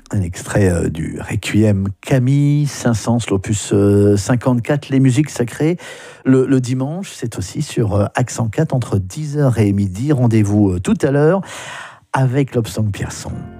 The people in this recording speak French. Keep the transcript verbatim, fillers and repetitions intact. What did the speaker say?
Un extrait euh, du Requiem Camille Saint-Saëns, l'opus euh, cinquante-quatre, les musiques sacrées. Le, le dimanche, c'est aussi sur euh, Accent quatre entre dix heures et midi. Rendez-vous euh, tout à l'heure avec l'Obsang Pierson.